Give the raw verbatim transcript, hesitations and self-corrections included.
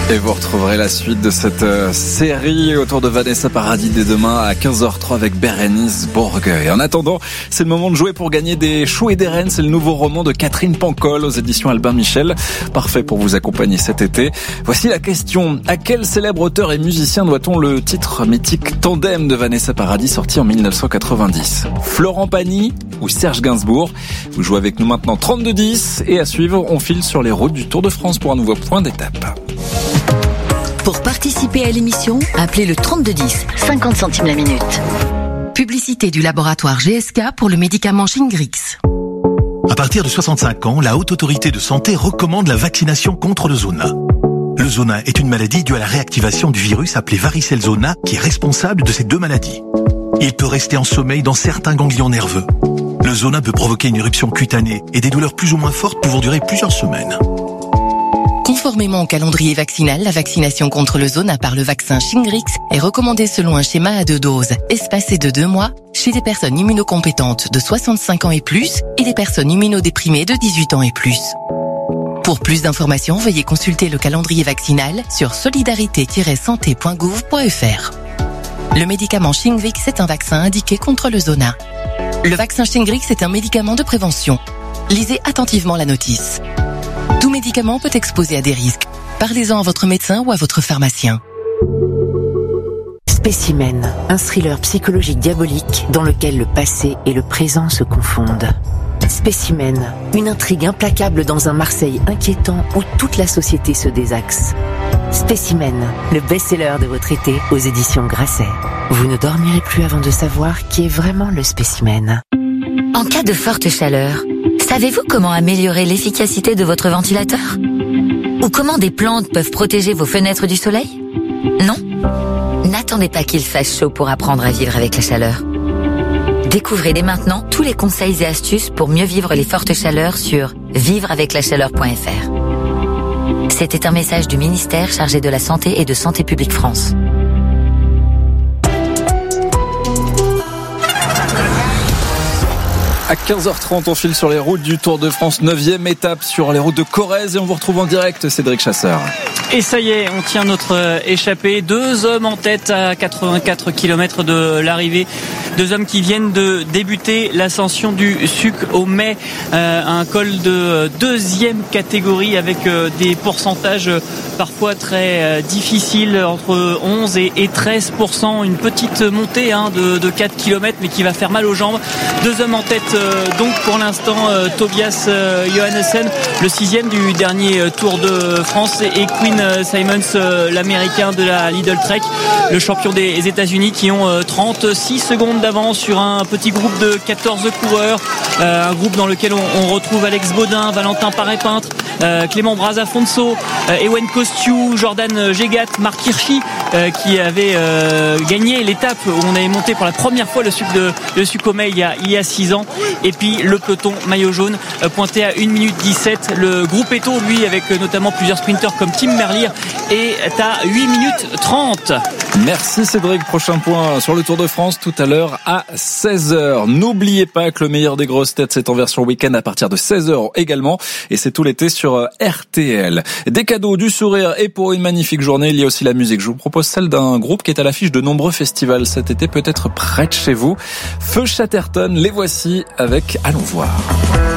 Et vous retrouverez la suite de cette euh, série autour de Vanessa Paradis dès demain à quinze heures trois avec Bérénice Bourgueil. En attendant, c'est le moment de jouer pour gagner des choux et des rennes. C'est le nouveau roman de Catherine Pancol aux éditions Albin Michel. Parfait pour vous accompagner cet été. Voici la question. À quel célèbre auteur et musicien doit-on le titre mythique Tandem de Vanessa Paradis sorti en dix-neuf cent quatre-vingt-dix? Florent Pagny ou Serge Gainsbourg? Vous jouez avec nous maintenant trente-deux dix et à suivre, on file sur les routes du Tour de France pour un nouveau point d'étape. Pour participer à l'émission, appelez le trente-deux dix, cinquante centimes la minute. Publicité du laboratoire G S K pour le médicament Shingrix. À partir de soixante-cinq ans, la Haute Autorité de Santé recommande la vaccination contre le zona. Le zona est une maladie due à la réactivation du virus appelé varicelle zona qui est responsable de ces deux maladies. Il peut rester en sommeil dans certains ganglions nerveux. Le zona peut provoquer une éruption cutanée et des douleurs plus ou moins fortes pouvant durer plusieurs semaines. Conformément au calendrier vaccinal, la vaccination contre le zona par le vaccin Shingrix est recommandée selon un schéma à deux doses, espacé de deux mois, chez les personnes immunocompétentes de soixante-cinq ans et plus et les personnes immunodéprimées de dix-huit ans et plus. Pour plus d'informations, veuillez consulter le calendrier vaccinal sur solidarité tiret santé point gouv point f r. Le médicament Shingrix est un vaccin indiqué contre le zona. Le vaccin Shingrix est un médicament de prévention. Lisez attentivement la notice. Tout médicament peut exposer à des risques. Parlez-en à votre médecin ou à votre pharmacien. Spécimen, un thriller psychologique diabolique dans lequel le passé et le présent se confondent. Spécimen, une intrigue implacable dans un Marseille inquiétant où toute la société se désaxe. Spécimen, le best-seller de votre été aux éditions Grasset. Vous ne dormirez plus avant de savoir qui est vraiment le spécimen. En cas de forte chaleur, savez-vous comment améliorer l'efficacité de votre ventilateur? Ou comment des plantes peuvent protéger vos fenêtres du soleil? Non? N'attendez pas qu'il fasse chaud pour apprendre à vivre avec la chaleur. Découvrez dès maintenant tous les conseils et astuces pour mieux vivre les fortes chaleurs sur vivre avec la chaleur point f r. C'était un message du ministère chargé de la Santé et de Santé publique France. À quinze heures trente, on file sur les routes du Tour de France, neuvième étape sur les routes de Corrèze et on vous retrouve en direct, Cédric Chasseur. Et ça y est, on tient notre échappée. Deux hommes en tête à quatre-vingt-quatre kilomètres de l'arrivée. Deux hommes qui viennent de débuter l'ascension du Suc au Mai, euh, un col de deuxième catégorie avec euh, des pourcentages parfois très euh, difficiles, entre onze et treize pour cent. Une petite montée hein, de, de quatre kilomètres, mais qui va faire mal aux jambes. Deux hommes en tête, euh, donc pour l'instant, euh, Tobias euh, Johannessen, le sixième du dernier euh, Tour de France, et Quinn Simons, euh, l'américain de la Lidl Trek, le champion des États-Unis, qui ont euh, trente-six secondes d'avance sur un petit groupe de quatorze coureurs, euh, un groupe dans lequel on, on retrouve Alex Baudin, Valentin Paré-Peintre, euh, Clément Brazafonso, euh, Ewen Kostiou, Jordan Gégat, Marc Hirschi, euh, qui avait euh, gagné l'étape où on avait monté pour la première fois le Suc de le Suc au Mai il y a il y a six ans, et puis le peloton maillot jaune euh, pointé à une minute dix-sept. Le groupe Eto, lui, avec euh, notamment plusieurs sprinteurs comme Tim Merlier, est à huit minutes trente. Merci Cédric. Prochain point sur le Tour de France tout à l'heure à seize heures. N'oubliez pas que le meilleur des grosses têtes, c'est en version week-end à partir de seize heures également, et c'est tout l'été sur R T L. Des cadeaux, du sourire, et pour une magnifique journée, il y a aussi la musique. Je vous propose celle d'un groupe qui est à l'affiche de nombreux festivals cet été, peut-être près de chez vous. Feu Chatterton, les voici avec Allons voir.